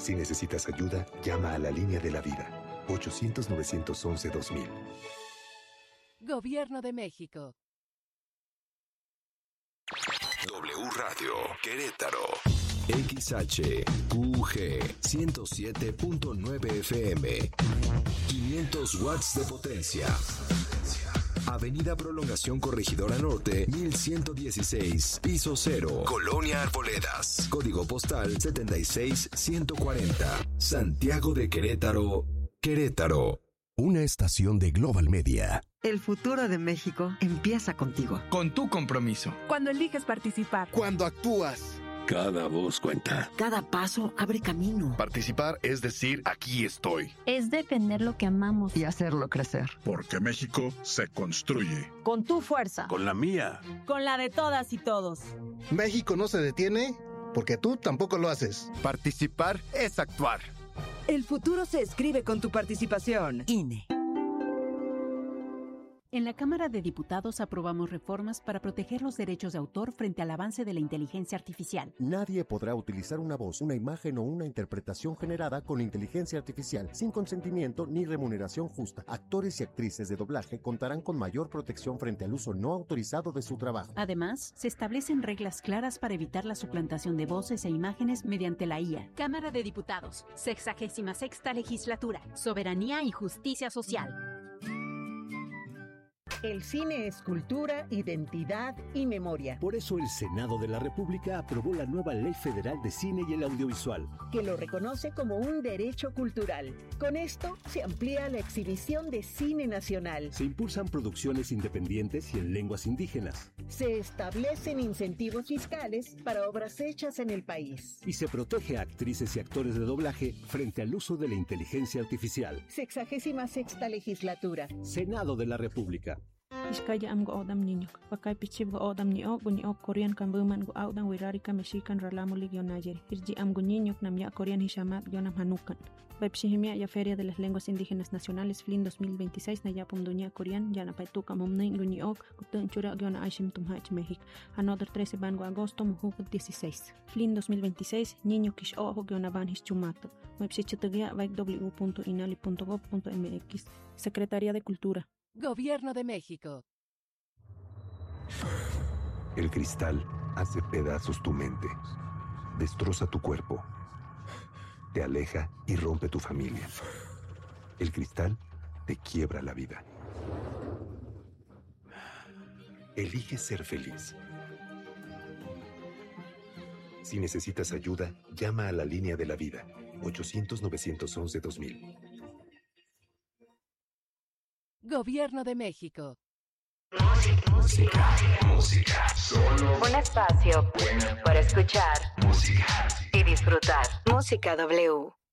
Si necesitas ayuda, llama a la línea de la vida. 800-911-2000. Gobierno de México. W Radio Querétaro. XHQG 107.9 FM. 500 watts de potencia. Avenida Prolongación Corregidora Norte, 1116, piso 0, Colonia Arboledas. Código postal 76140. Santiago de Querétaro, Querétaro. Una estación de Global Media. El futuro de México empieza contigo. Con tu compromiso. Cuando eliges participar. Cuando actúas. Cada voz cuenta. Cada paso abre camino. Participar es decir, aquí estoy. Es defender lo que amamos. Y hacerlo crecer. Porque México se construye. Con tu fuerza. Con la mía. Con la de todas y todos. México no se detiene porque tú tampoco lo haces. Participar es actuar. El futuro se escribe con tu participación. INE. En la Cámara de Diputados aprobamos reformas para proteger los derechos de autor frente al avance de la inteligencia artificial. Nadie podrá utilizar una voz, una imagen o una interpretación generada con inteligencia artificial sin consentimiento ni remuneración justa. Actores y actrices de doblaje contarán con mayor protección frente al uso no autorizado de su trabajo. Además, se establecen reglas claras para evitar la suplantación de voces e imágenes mediante la IA. Cámara de Diputados, 66ª Legislatura, Soberanía y Justicia Social. El cine es cultura, identidad y memoria. Por eso el Senado de la República aprobó la nueva Ley Federal de Cine y el Audiovisual, que lo reconoce como un derecho cultural. Con esto se amplía la exhibición de cine nacional. Se impulsan producciones independientes y en lenguas indígenas. Se establecen incentivos fiscales para obras hechas en el país. Y se protege a actrices y actores de doblaje frente al uso de la inteligencia artificial. 66ª Legislatura. Senado de la República. Iskaya am go odam niño, pakay pichib go odam ni o Korean kambuman go odam wirarika mexican ralamo ligionayer, irji am go niño namya Korean hishamat yonam hanukan. Baipshihimia ya Feria de las Lenguas Indígenas Nacionales FLIN 2026 na yapum dunya Korean yana paituka momnin guni ok gutun chura gyona aishim tumhach México. Another 13 ban go agosto muhuk 16. FLIN 2026 niño kish o gyona ban hischumato. Baipshichitugia w.inali.gov.mx. Secretaría de Cultura. Gobierno de México. El cristal hace pedazos tu mente, destroza tu cuerpo, te aleja y rompe tu familia. El cristal te quiebra la vida. Elige ser feliz. Si necesitas ayuda, llama a la línea de la vida, 800-911-2000. Gobierno de México. Música. Solo un espacio para escuchar música y disfrutar. Música W.